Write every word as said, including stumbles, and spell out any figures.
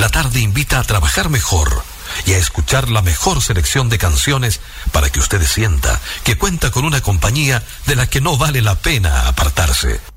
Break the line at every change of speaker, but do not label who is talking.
la tarde invita a trabajar mejor y a escuchar la mejor selección de canciones para que usted sienta que cuenta con una compañía de la que no vale la pena apartarse.